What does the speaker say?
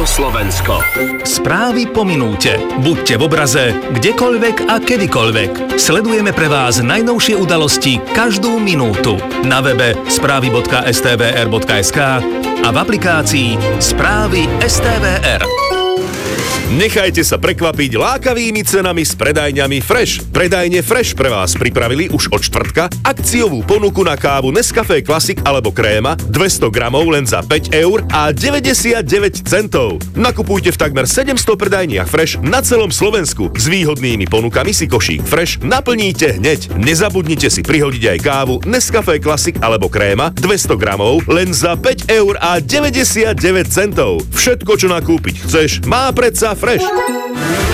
Slovensko. Správy po minúte. Buďte v obraze, kdekoľvek a kedykoľvek. Sledujeme pre vás najnovšie udalosti každú minútu. Na webe správy.stvr.sk a v aplikácii Správy STVR. Nechajte sa prekvapiť lákavými cenami s predajňami Fresh. Predajne Fresh pre vás pripravili už od štvrtka akciovú ponuku na kávu Nescafé Classic alebo kréma 200 gramov len za 5 eur a 99 centov. Nakupujte v takmer 700 predajniach Fresh na celom Slovensku. S výhodnými ponukami si košík Fresh naplníte hneď. Nezabudnite si prihodiť aj kávu Nescafé Classic alebo kréma 200 gramov len za 5 eur a 99 centov. Všetko, čo nakúpiť chceš, má predsa Fresh.